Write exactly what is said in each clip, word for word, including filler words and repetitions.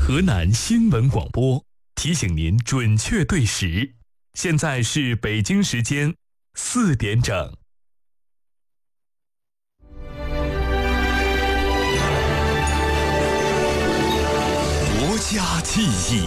河南新闻广播提醒您准确对时，现在是北京时间四点整。国家记忆，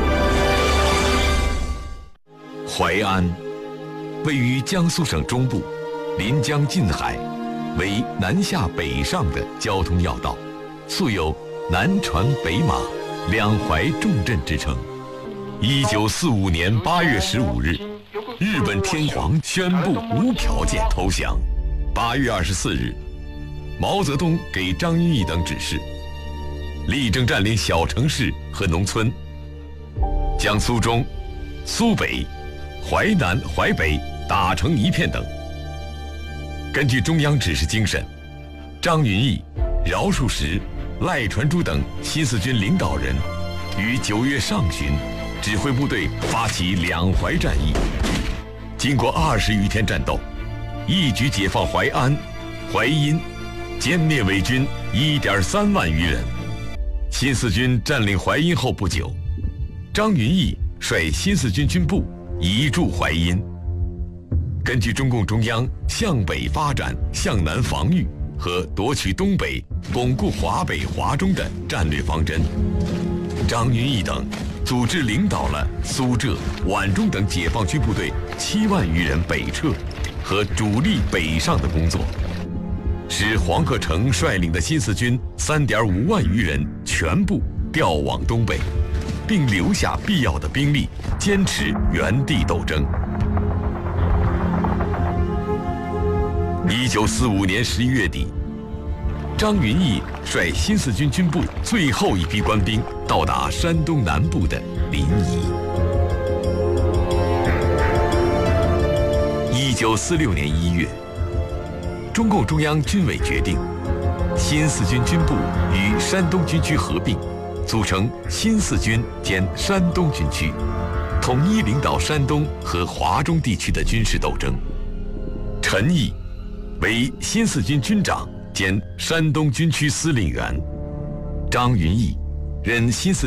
淮安位于江苏省中部，临江近海，为南下北上的交通要道，素有南船北马、两淮重镇之称。一九四五年八月十五日，日本天皇宣布无条件投降。八月二十四日，毛泽东给张云逸等指示，力争占领小城市和农村，将苏中、苏北、淮南、淮北打成一片等。根据中央指示精神，张云逸、饶漱石、赖传珠等新四军领导人于九月上旬指挥部队发起两淮战役。经过二十余天战斗，一举解放淮安、淮阴，歼灭伪军一点三万余人。新四军占领淮阴后不久，张云逸率新四军军部移驻淮阴。根据中共中央向北发展、向南防御和夺取东北、巩固华北、华中的战略方针，张云逸等组织领导了苏浙、皖中等解放区部队七万余人北撤和主力北上的工作，使黄克诚率领的新四军三点五万余人全部调往东北，并留下必要的兵力，坚持原地斗争。一九四五年十一月底，张云逸率新四军军部最后一批官兵到达山东南部的临沂。一九四六年一月，中共中央军委决定，新四军军部与山东军区合并，组成新四军兼山东军区，统一领导山东和华中地区的军事斗争。陈毅为新四军军长兼山东军区司令员，张云逸任新四